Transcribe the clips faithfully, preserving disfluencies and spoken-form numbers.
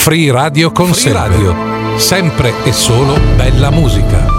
Free Radio Consente. Free Radio, sempre e solo bella musica.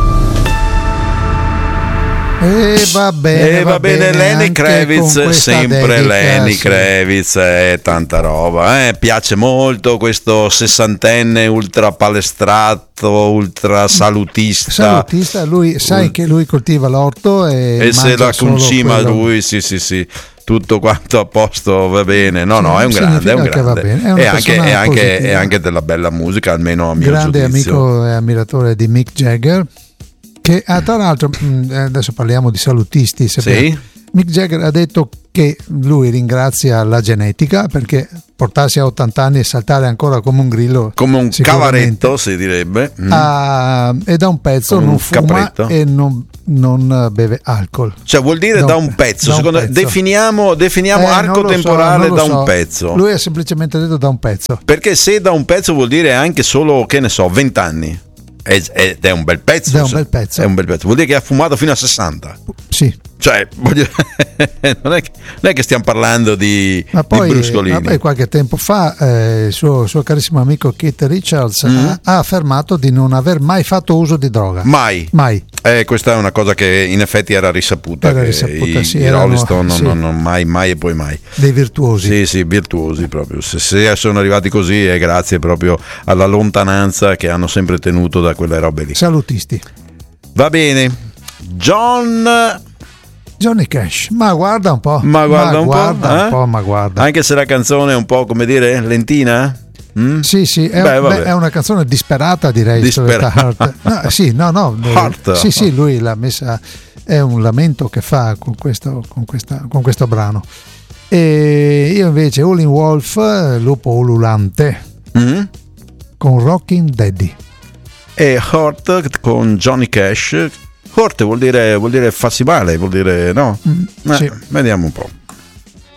E va bene, e va, va bene, bene Lenny Kravitz, sempre dedica, Lenny sì. Kravitz, è tanta roba, eh? Piace molto questo sessantenne ultra palestrato, ultra salutista. Salutista, lui sai che lui coltiva l'orto e, e se la concima lui, sì sì sì. Tutto quanto a posto, va bene. No, no, è un grande, è un grande. È e, anche, e, anche, e anche della bella musica, almeno a mio grande giudizio. Amico e ammiratore di Mick Jagger, che ah, tra l'altro adesso parliamo di salutisti. Sì? Mick Jagger ha detto che lui ringrazia la genetica, perché portarsi a ottanta anni e saltare ancora come un grillo, come un cavaretto si direbbe, mm. ah, e da un pezzo come non un fuma capretto. E non, non beve alcol, cioè vuol dire da, da un pezzo, da secondo un pezzo. definiamo, definiamo eh, arco temporale so, da so. un pezzo. Lui ha semplicemente detto da un pezzo, perché se da un pezzo vuol dire anche solo, che ne so, venti anni. Ed è un bel pezzo, è un bel pezzo. È un bel pezzo. Vuol dire che ha fumato fino a sessanta. Sì. Cioè, voglio... non, è che, non è che stiamo parlando di, ma poi, di bruscolini. Ma poi qualche tempo fa eh, il suo, suo carissimo amico Keith Richards mm. ha, ha affermato di non aver mai fatto uso di droga. Mai. Mai. Eh, questa è una cosa che in effetti era risaputa. Era che risaputa, i, sì. I erano, Rolling Stone sì. non, non mai, mai e poi mai. Dei virtuosi. Sì, sì, virtuosi proprio. Se, se sono arrivati così è grazie proprio alla lontananza che hanno sempre tenuto da quelle robe lì. Salutisti. Va bene. John... Johnny Cash, ma guarda un po', ma guarda, ma un, guarda po', un eh? po', ma guarda. Anche se la canzone è un po', come dire, lentina? Mm? Sì, sì, è, beh, beh, è una canzone disperata, direi. Disperata. No, sì, no, no. Heart. Sì, sì, lui l'ha messa, è un lamento che fa con questo, con questa, con questo brano. E io invece Howlin' Wolf, lupo ululante, mm? con Rockin' Daddy. E Heart con Johnny Cash. Heart vuol dire, vuol dire farsi male, vuol dire no? Mm, eh, sì. Vediamo un po'.